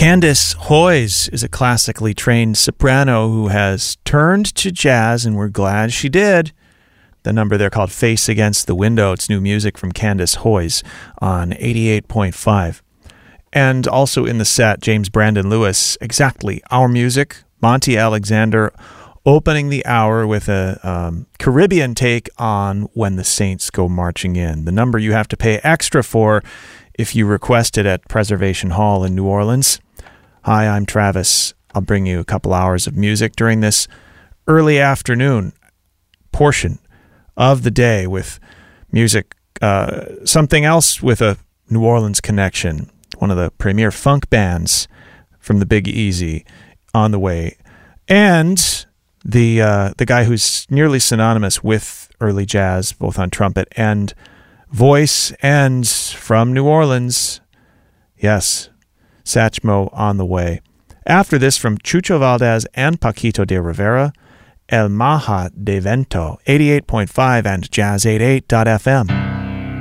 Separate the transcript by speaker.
Speaker 1: Candace Hoyes is a classically trained soprano who has turned to jazz, and we're glad she did. The number there called Face Against the Window. It's new music from Candace Hoyes on 88.5. And also in the set, James Brandon Lewis, Exactly Our Music. Monty Alexander opening the hour with a Caribbean take on When the Saints Go Marching In. The number you have to pay extra for if you request it at Preservation Hall in New Orleans. Hi, I'm Travis. I'll bring you a couple hours of music during this early afternoon portion of the day with music, something else with a New Orleans connection. One of the premier funk bands from the Big Easy on the way. And the guy who's nearly synonymous with early jazz, both on trumpet and voice, and from New Orleans. Yes, Satchmo on the way. After this, from Chucho Valdez and Paquito de Rivera, El Maja de Vento, 88.5 and Jazz88.fm.